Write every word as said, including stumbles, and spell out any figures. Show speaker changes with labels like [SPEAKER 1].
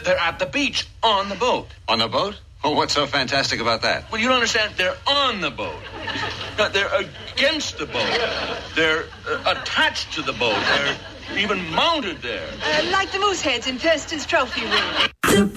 [SPEAKER 1] They're at the beach, on the boat.
[SPEAKER 2] On the boat? Oh, what's so fantastic about that?
[SPEAKER 1] Well, you don't understand. They're on the boat. No, they're against the boat. They're uh, attached to the boat. They're even mounted there.
[SPEAKER 3] Uh, like the moose heads in Thurston's trophy room.